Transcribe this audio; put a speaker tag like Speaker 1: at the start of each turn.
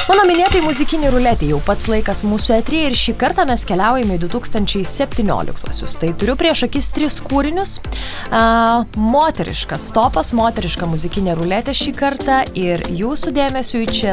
Speaker 1: Mano minėtai muzikinį ruletį jau pats laikas mūsų eteryje ir šį kartą mes keliaujame į 2017-uosius. Tai turiu prieš akis 3 kūrinius. Moteriškas topas, moteriška muzikinė ruletė šį kartą ir jūsų dėmesiui čia